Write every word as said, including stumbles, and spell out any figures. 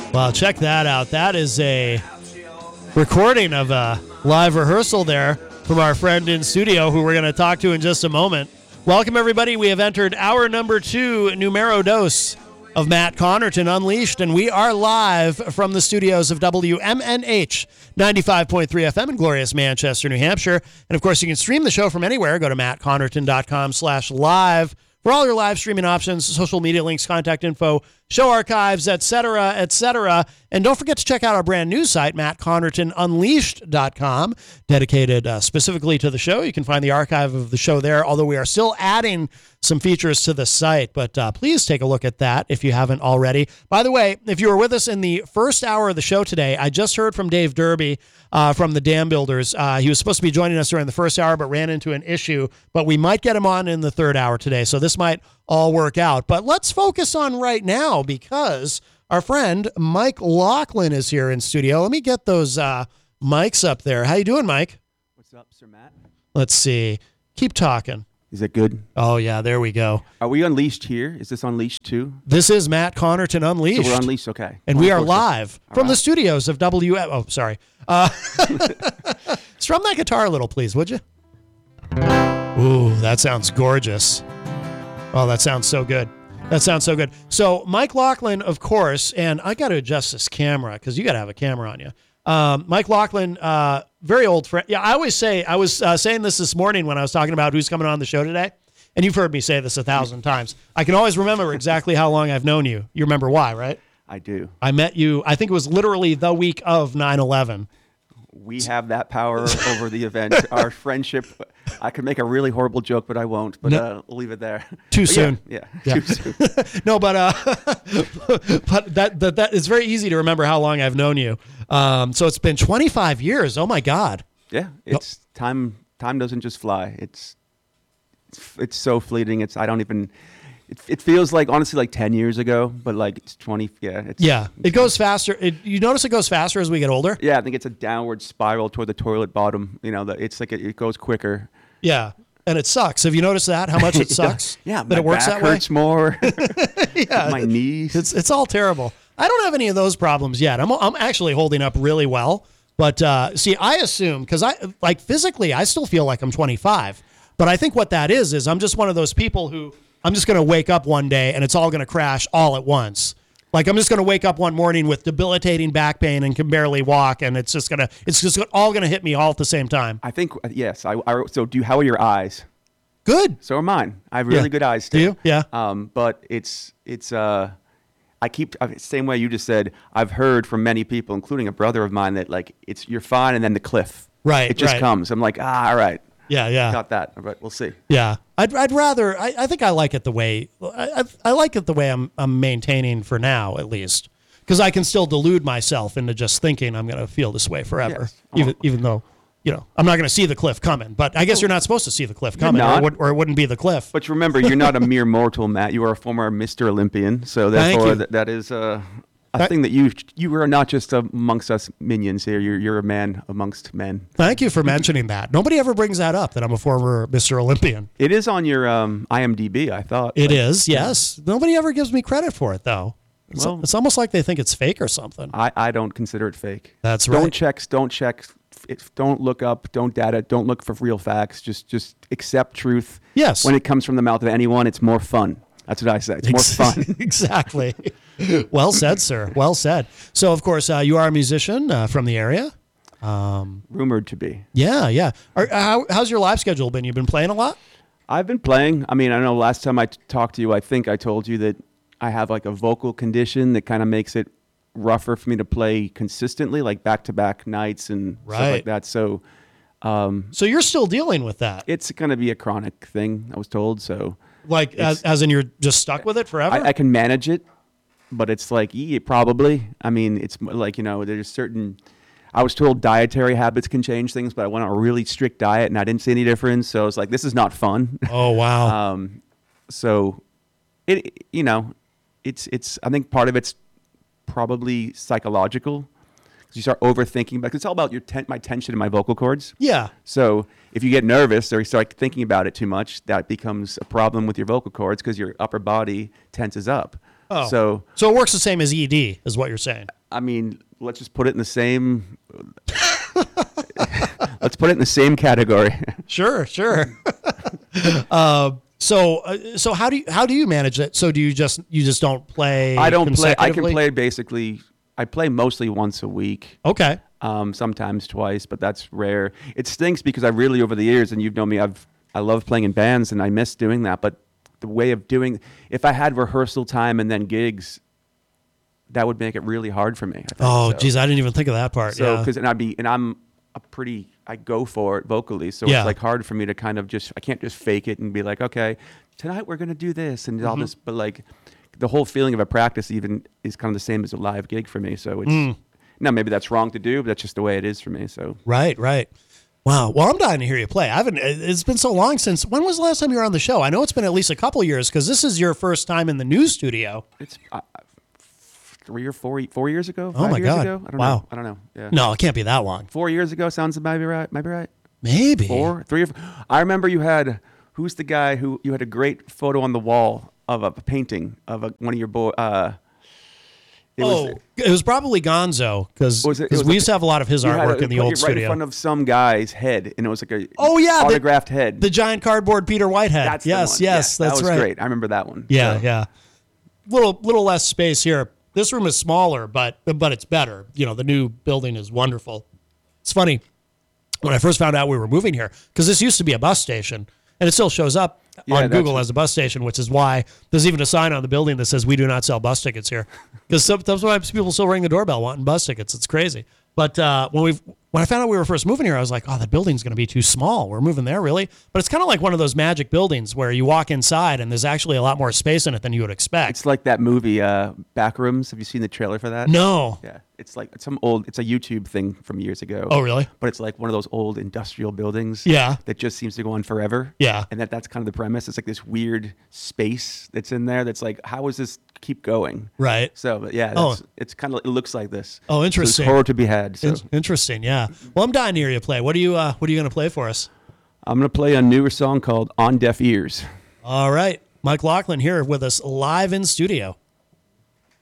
Well, check that out. That is a recording of a live rehearsal there from our friend in studio who we're going to talk to in just a moment. Welcome, everybody. We have entered hour number two, numero dos, of Matt Connerton Unleashed, and we are live from the studios of W M N H ninety-five point three F M in glorious Manchester, New Hampshire. And, of course, you can stream the show from anywhere. Go to matt connerton dot com slash live for all your live streaming options, social media links, contact info, show archives, et cetera, et cetera. And don't forget to check out our brand new site, matt connerton unleashed dot com, dedicated uh, specifically to the show. You can find the archive of the show there, although we are still adding some features to the site. But uh, please take a look at that if you haven't already. By the way, if you were with us in the first hour of the show today, I just heard from Dave Derby uh, from the Dam Builders. Uh, he was supposed to be joining us during the first hour, but ran into an issue. But we might get him on in the third hour today, so this might all work out. But let's focus on right now, because our friend Mike Laughlin is here in studio. Let me get those uh, mics up there. How you doing, Mike? What's up, Sir Matt? Let's see. Keep talking. Is it good? Oh, yeah, there we go. Are we unleashed here? Is this unleashed too? This is Matt Connerton Unleashed. So we're unleashed, okay. And we are live All from right. the studios of W M. Oh, sorry. Uh, strum that guitar a little, please, would you? Ooh, that sounds gorgeous. Oh, that sounds so good. That sounds so good. So Mike Laughlin, of course, and I got to adjust this camera because you got to have a camera on you. Um, Mike Laughlin, uh, very old friend. Yeah, I always say, I was uh, saying this this morning when I was talking about who's coming on the show today, and you've heard me say this a thousand times. I can always remember exactly how long I've known you. You remember why, right? I do. I met you, I think it was literally the week of nine eleven. We have that power over the event. Our friendship, I could make a really horrible joke, but I won't. But No. uh, we'll leave it there. Too But soon. Yeah, yeah, Yeah. too soon. No, but uh, but that, that that it's very easy to remember how long I've known you. Um, so it's been twenty-five years. Oh my God. Yeah, it's time. Time doesn't just fly. It's it's, it's so fleeting. It's I don't even. It, it feels like honestly like ten years ago, but like it's twenty. Yeah. It's, Yeah, it goes faster. It, you notice it goes faster as we get older. Yeah, I think it's a downward spiral toward the toilet bottom. You know, the, it's like it, it goes quicker. Yeah, and it sucks. Have you noticed that? How much it sucks? Yeah, that my it works back that way. hurts more. Yeah, My knees. It's it's all terrible. I don't have any of those problems yet. I'm I'm actually holding up really well. But uh, see, I assume because I like physically, I still feel like I'm twenty-five. But I think what that is is I'm just one of those people who I'm just going to wake up one day and it's all going to crash all at once. Like I'm just going to wake up one morning with debilitating back pain and can barely walk, and it's just gonna it's just all going to hit me all at the same time. I think yes. I, I so do. How are your eyes? Good. So are mine. I have really Yeah. good eyes. Do Still. you? Yeah. Um, but it's it's uh, I keep uh, same way you just said. I've heard from many people, including a brother of mine, that like it's you're fine, and then the cliff. Right. It just right. comes. I'm like ah, all right. Yeah. Yeah. Got that. But we'll see. Yeah, I'd I'd rather. I, I think I like it the way I, I I like it the way I'm I'm maintaining for now, at least, because I can still delude myself into just thinking I'm going to feel this way forever, Yes. even even though you know I'm not going to see the cliff coming. But I guess you're not supposed to see the cliff coming, or, not. it would, or it wouldn't be the cliff. But you remember, you're not a mere mortal, Matt. You are a former Mister Olympian. So Thank therefore, you. that, that is uh, a That- thing that you you are not just amongst us minions here. You're you're a man amongst men. Thank you for mentioning that. Nobody ever brings that up, that I'm a former Mister Olympian. It is on your um, I M D B. I thought It but- is, yes. Nobody ever gives me credit for it, though. It's, Well- it's almost like they think it's fake or something. I, I don't consider it fake. That's Don't right. check. Don't check. If, don't look up. Don't data. Don't look for real facts. Just just accept truth. Yes. When it comes from the mouth of anyone, it's more fun. That's what I say. It's more fun. Exactly. Well said, sir. Well said. So, of course, uh, you are a musician uh, from the area. Um, Rumored to be. yeah, yeah. Are, how, how's your live schedule been? You've been playing a lot? I've been playing. I mean, I know last time I t- talked to you, I think I told you that I have like a vocal condition that kind of makes it rougher for me to play consistently, like back-to-back nights and stuff Right. like that. So um, So you're still dealing with that? it's going to be a chronic thing, I was told. So Like, as, as in you're just stuck with it forever? I, I can manage it, but it's like, yeah, probably. I mean, it's m- like, you know, there's certain, I was told dietary habits can change things, but I went on a really strict diet and I didn't see any difference. So it's like, this is not fun. oh, wow. um, so it, you know, it's, it's, I think part of it's probably psychological because you start overthinking, because it's all about your ten- my tension in my vocal cords. yeah. So if you get nervous or you start thinking about it too much, that becomes a problem with your vocal cords because your upper body tenses up. Oh. So, So it works the same as E D, is what you're saying. I mean, let's just put it in the same. let's put it in the same category. Sure, sure. uh, so, uh, so how do you how do you manage it? So do you just you just don't play? I don't play. I can consecutively? play basically. I play mostly once a week. Okay. Um, sometimes twice, but that's rare. It stinks because I really, over the years, and you've known me, I've I love playing in bands, and I miss doing that. But the way of doing, if I had rehearsal time and then gigs, that would make it really hard for me. I think, Oh, so. geez, I didn't even think of that part. So, yeah. because and I'd be, and I'm a pretty, I go for it vocally, so Yeah. it's like hard for me to kind of just, I can't just fake it and be like, okay, tonight we're gonna do this and all Mm-hmm. this, but like, the whole feeling of a practice even is kind of the same as a live gig for me. So it's Mm. now maybe that's wrong to do, but that's just the way it is for me. So Right, right. Wow. Well, I'm dying to hear you play. I haven't. It's been so long since. When was the last time you were on the show? I know it's been at least a couple years because this is your first time in the news studio. it's uh, three or four four years ago. Oh five my years God. Ago? I don't Wow. know. I don't know. Yeah. No, it can't be that long. Four years ago sounds maybe right. Maybe right. Maybe. Four, three or four. I remember you had who's the guy who you had a great photo on the wall of a painting of a, one of your boy. Uh, it oh, was, it was probably Gonzo because Was it- it we was used like- to have a lot of his you had artwork a- in the put old it right studio. in front of some guy's head, and it was like a Oh, yeah, the- autographed head. The giant cardboard Peter Whitehead. That's the yes, one. yes, Yeah, that's that was right. great. I remember that one. Yeah, So, yeah. Little little less space here. This room is smaller, but but it's better. You know, the new building is wonderful. It's funny when I first found out we were moving here because this used to be a bus station, and it still shows up Yeah, on that's Google what- as a bus station, which is why there's even a sign on the building that says we do not sell bus tickets here. Because sometimes people still ring the doorbell wanting bus tickets. It's crazy. But uh, when we when I found out we were first moving here, I was like, oh, that building's going to be too small. We're moving there, really? But it's kind of like one of those magic buildings where you walk inside and there's actually a lot more space in it than you would expect. It's like that movie, uh, Backrooms. Have you seen the trailer for that? No. Yeah, it's like it's some old. It's a YouTube thing from years ago. Oh, really? But it's like one of those old industrial buildings. Yeah. That just seems to go on forever. Yeah. And that that's kind of the premise. It's like this weird space that's in there. That's like, how does this keep going? Right. So, but yeah, Oh. that's, it's kind of it looks like this. Oh, So interesting. there's horror to be had. So In- interesting, yeah. Well, I'm dying to hear you play. What are you uh, What are you going to play for us? I'm gonna play a newer song called "On Deaf Ears." All right, Mike Laughlin here with us live in studio.